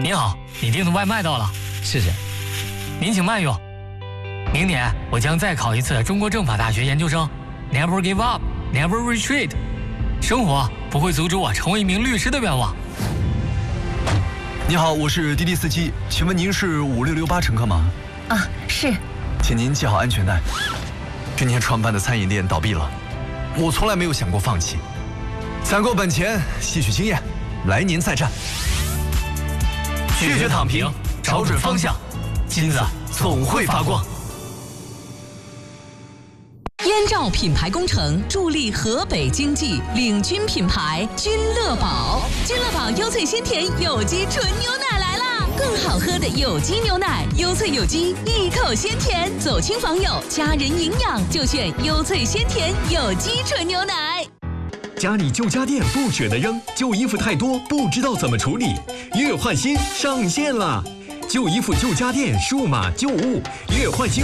您好，你订的外卖到了， 谢谢。 您请慢用。明年我将再考一次中国政法大学研究生 ，Never give up, never retreat。生活不会阻止我成为一名律师的愿望。 你好，我是滴滴司机，请问您是5668乘客吗？ 啊，是。 请您系好安全带。今天创办的餐饮店倒闭了，我从来没有想过放弃。攒够本钱，吸取经验，来年再战。 拒绝躺平，找准方向，金子总会发光。 燕赵品牌工程助力河北经济，领军品牌君乐宝。君乐宝优萃鲜甜有机纯牛奶来啦！更好喝的有机牛奶，优萃有机，一口鲜甜，走亲访友，家人营养就选优萃鲜甜有机纯牛奶。 家里旧家电不舍得扔，旧衣服太多不知道怎么处理，月换新上线了！旧衣服、旧家电、数码旧物，月换新。